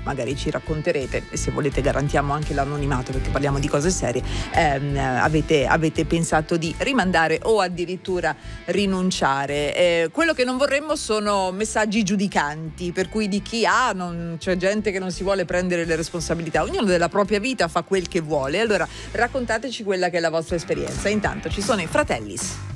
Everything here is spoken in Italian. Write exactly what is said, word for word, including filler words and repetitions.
magari ci racconterete, e se volete garantiamo anche l'anonimato perché parliamo di cose serie, ehm, avete, avete pensato di rimandare o addirittura rinunciare. Eh, quello che non vorremmo sono messaggi giudicanti, per cui di chi ha, non, c'è gente che non si vuole prendere le responsabilità, ognuno della propria vita fa quel che vuole. Allora raccontateci quella che è la vostra esperienza. Intanto ci sono i Fratellis.